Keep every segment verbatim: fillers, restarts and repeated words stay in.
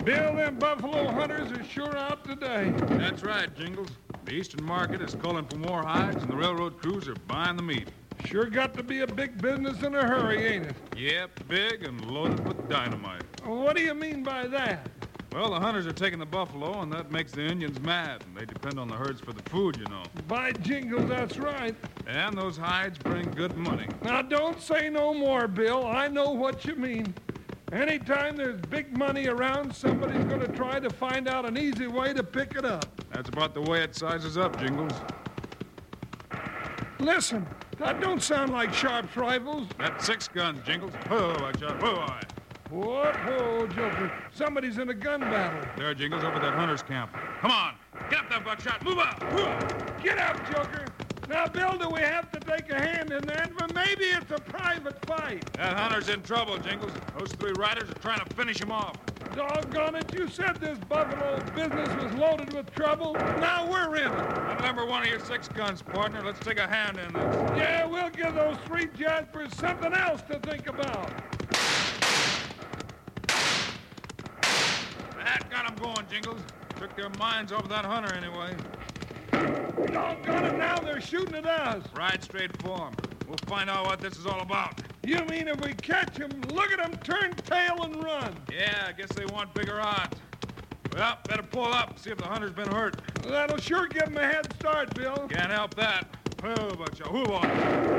Bill, them buffalo hunters are sure out today. That's right, Jingles. The Eastern Market is calling for more hides, and the railroad crews are buying the meat. Sure got to be a big business in a hurry, ain't it? Yep, big and loaded with dynamite. What do you mean by that? Well, the hunters are taking the buffalo, and that makes the Indians mad, and they depend on the herds for the food, you know. By jingles, that's right. And those hides bring good money. Now, don't say no more, Bill. I know what you mean. Anytime there's big money around, somebody's going to try to find out an easy way to pick it up. That's about the way it sizes up, Jingles. Listen, that don't sound like Sharp's rifles. That's six guns, Jingles. Whoa, watch out. Whoa, aye. Whoa, whoa, Joker. Somebody's in a gun battle. There, Jingles, over that hunter's camp. Come on. Get up there, Buckshot. Move up. Whoa. Get up, Joker. Now, Bill, do we have to take a hand in that? But maybe it's a private fight. That hunter's in trouble, Jingles. Those three riders are trying to finish him off. Doggone it, you said this buffalo business was loaded with trouble. Now we're in it. I remember one of your six guns, partner. Let's take a hand in this. Yeah, we'll give those three Jaspers something else to think about. That got them going, Jingles. Took their minds off that hunter anyway. Doggone it, now they're shooting at us. Ride straight for them. We'll find out what this is all about. You mean if we catch them, look at them turn tail and run? Yeah, I guess they want bigger odds. Well, better pull up and see if the hunter's been hurt. That'll sure give them a head start, Bill. Can't help that. Oh, but you, who on?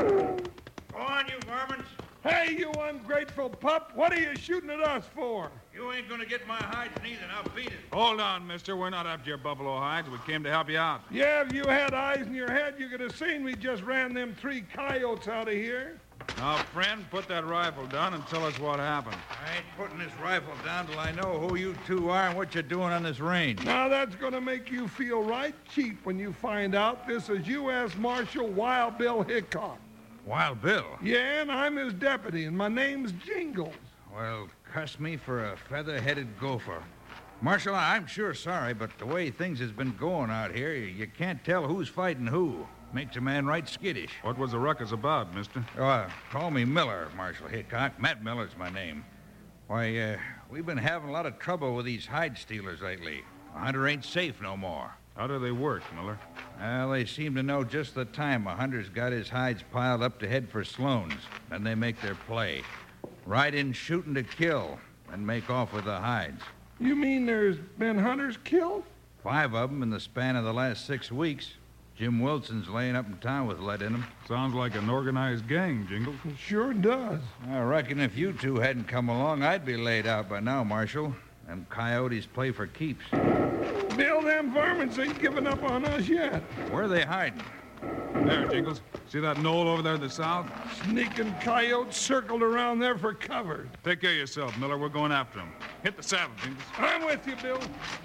Go on, you varmints. Hey, you ungrateful pup, what are you shooting at us for? You ain't gonna get my hides neither. Now beat it. Hold on, mister. We're not after your buffalo hides. We came to help you out. Yeah, if you had eyes in your head, you could have seen we just ran them three coyotes out of here. Now, friend, put that rifle down and tell us what happened. I ain't putting this rifle down till I know who you two are and what you're doing on this range. Now, that's going to make you feel right cheap when you find out this is U S Marshal Wild Bill Hickok. Wild Bill? Yeah, and I'm his deputy, and my name's Jingles. Well, cuss me for a feather-headed gopher. Marshal, I'm sure sorry, but the way things has been going out here, you can't tell who's fighting who. Makes a man right skittish. What was the ruckus about, mister? Oh, uh, call me Miller, Marshal Hickok. Matt Miller's my name. Why, uh, we've been having a lot of trouble with these hide stealers lately. A hunter ain't safe no more. How do they work, Miller? Well, they seem to know just the time a hunter's got his hides piled up to head for Sloan's. Then they make their play. Ride in shooting to kill, and make off with the hides. You mean there's been hunters killed? Five of them in the span of the last six weeks. Jim Wilson's laying up in town with lead in him. Sounds like an organized gang, Jingles. It sure does. I reckon if you two hadn't come along, I'd be laid out by now, Marshal. Them coyotes play for keeps. Bill, them varmints ain't giving up on us yet. Where are they hiding? There, Jingles. See that knoll over there to the south? Sneaking coyotes circled around there for cover. Take care of yourself, Miller. We're going after them. Hit the saddle, Jingles. I'm with you, Bill.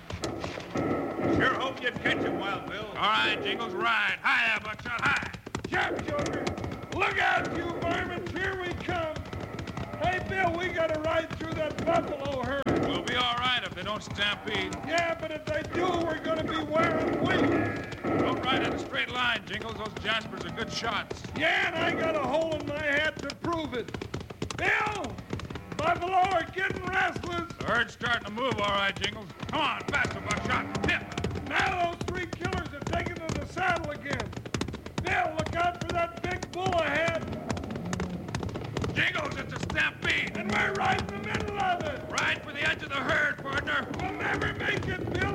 Sure hope you catch him, Wild Bill. All right, Jingles, ride. Hi, Buckshot, hi. Jump, Joker. Look out, you varmints. Here we come. Hey, Bill, we gotta ride through that buffalo herd. We'll be all right if they don't stampede. Yeah, but if they do, we're gonna be wearing wings. Don't ride in a straight line, Jingles. Those Jaspers are good shots. Yeah, and I got a hole in my head to prove it. Bill! Buffalo are getting restless. The herd's starting to move, all right, Jingles. Come on, faster, Buckshot. Hit. Now those three killers are taking to the saddle again. Bill, look out for that big bull ahead. Jingles, it's a stampede. And we're right in the middle of it. Ride for the edge of the herd, partner. We'll never make it